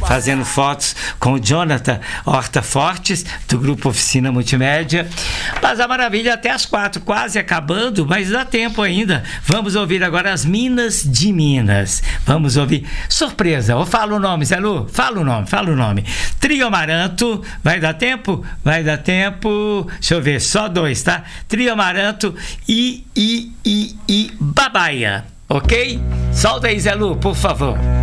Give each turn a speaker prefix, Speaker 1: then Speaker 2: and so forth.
Speaker 1: fazendo fotos com o Jonathan Horta Fortes, do Grupo Oficina Multimédia. Mas a maravilha até as 4, quase acabando, mas dá tempo ainda. Vamos ouvir agora as Minas de Minas. Vamos ouvir. Surpresa, ou fala o nome, Zé Lu? Fala o nome. Trio Amaranto, vai dar tempo? Vai dar tempo. Deixa eu ver, só 2, tá? Trio Amaranto e Babaia, ok? Solta aí, Zé Lu, por favor.